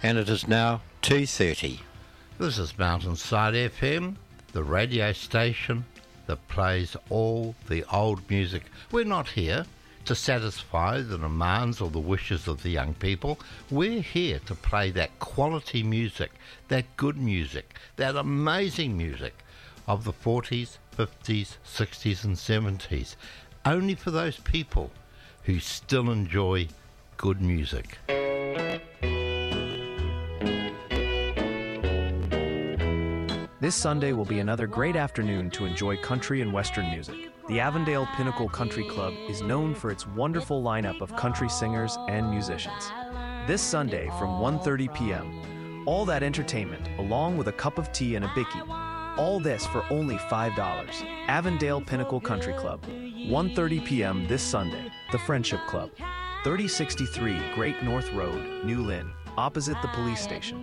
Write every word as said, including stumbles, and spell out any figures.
And it is now two thirty. This is Mountainside F M, the radio station that plays all the old music. We're not here to satisfy the demands or the wishes of the young people. We're here to play that quality music, that good music, that amazing music of the forties, fifties, sixties and seventies, only for those people who still enjoy good music. This Sunday will be another great afternoon to enjoy country and western music. The Avondale Pinnacle Country Club is known for its wonderful lineup of country singers and musicians. This Sunday from one thirty p.m., all that entertainment along with a cup of tea and a bicky. All this for only five dollars. Avondale Pinnacle Country Club, one thirty p.m. this Sunday, the Friendship Club, thirty sixty-three Great North Road, New Lynn, opposite the police station.